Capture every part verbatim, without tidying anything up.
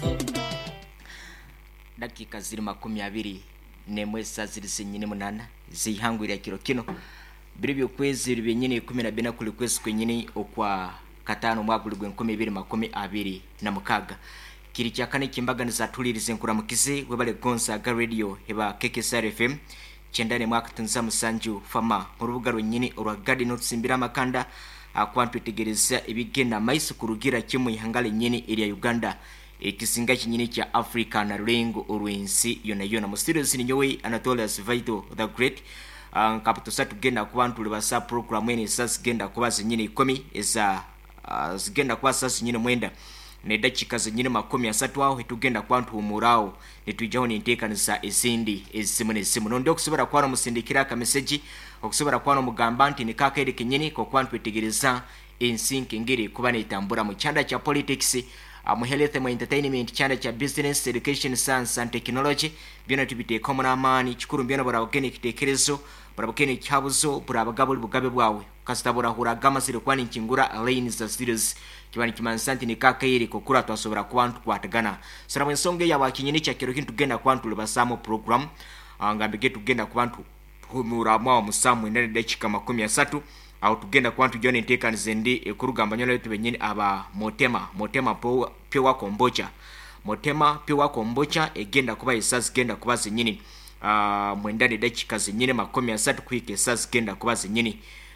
dakika ziri makumi abiri nemwe saa ziri senyine munana zihangwira kiro kino biri byokwezi byenyine kumi na bina kuli kwezi kwenyine okwa katano mwaka gwe nkumi abiri makumi abiri na mukaga kiri cyakane kimbaganiza tulirize nkuramukize webale gonza ga radio heba K K S R F M chendane mwaka tunza musanju fama mu rubuga rwenyine orwa gadi no tsimbira makanda akwantu tegereza ibigenda maisu kurugira kimwe ihangale nyine iri ya Uganda ekisinga kinyini kya Africa na rengo orwensi yona yona musirious ni nyowe Anatolius Vaito the Great uh, kaputo satu genda kubantu libasa program ene sas genda kubaza nyine ikomi eza uh, zigenda kwa sas nyine mwenda ne dakika nyine makomi asatu aho hitugenda kwantu umurao nitujaho ninteka nisa esindi esimune simu nondo kusubira kwa musindikira ka message okusubira kwa mugamba nti ni kakere kinyini ko kwantu etegereza ensinki ngiri kuba netambura mu cyanda cha politics mu health and entertainment cyanda cha business education science and technology byona tubite common amani chikuru byona barabukene kitekerezo barabukene cyabuzo burabagabo bugabe bwawe kastabura huragama zire kwani kingura lane za series kibani kimansanti ni kakayiri kokura twasobora kubantu kwatagana saramwe songe ya wakinyini cha kiro kintu genda kwantu libasamo program ngambige tugenda kubantu humura mwa musamu ndane dakika makumi asatu au tugenda kwantu jone nteka nzendi ekurugamba nyola yetu benyini aba motema motema po pyo kombocha motema pyo kombocha egenda kuba isas genda kuba zenyini uh, mwendani dakika zenyini makumi asatu kwike isas genda kuba zenyini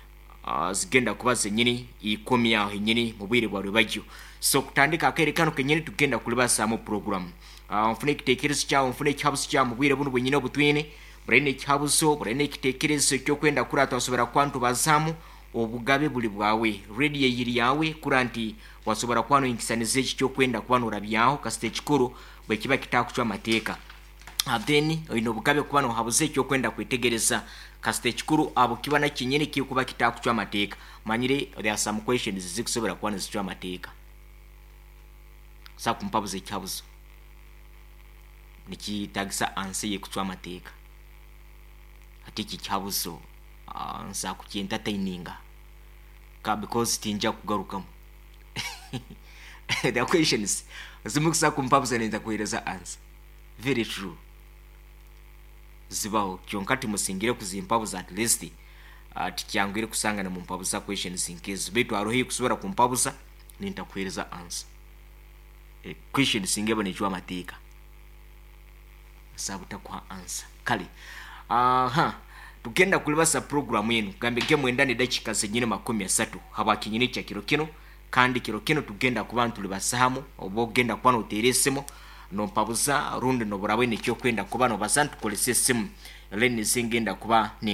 uh, zigenda kuba zenyini ikumi ya hinyini mubiri bwa rubajyo so kutandika akere kanu kenyini tugenda kulibasa mu program uh, mfune kitekerezo cha mfune cyabuso cha mubiri bunu bwenyine obutwine burene cyabuso burene kitekerezo cyo kwenda kurata wasobera kwantu bazamu obugabe buli bwawe ready yiri yawe kuranti wasobora kwano inkisanize cyo kwenda kwanura byaho kasite kikuru bwe kiba kitakuchwa mateka adeni ino bugabe kubano habuze cyo kwenda kwitegereza kasite kikuru abo kibana kinyene kikuba kitakuchwa mateka manyire there are some questions zikusobora kwano zichwa mateka sa kumpabuze cyabuzo niki tagisa anse yekuchwa mateka atiki cyabuzo uh, nsa ku entertaininga ka because tinja kugarukamo the questions zimukisa kumpabuza nenda kuhereza answer very true zibaho kyonkati musingire kuzimpabuza at least uh, tikyangire kusangana mu mpabuza questions in case betu arohi kusubira kumpabuza nenda kuhereza answer e, questions singebe nichwa mateka sabuta kwa answer kali aha uh, tugenda kulibasa program yenu gambike mwendani dakika zenyine makumi asatu haba kinyini cha kiro kino kandi kiro kino tugenda kubantu libasahamu obo genda kwano uteresemo no mpabuza rundi no burabwe ne cyo kwenda kubano basantu kolesesimu leni zingenda kuba ni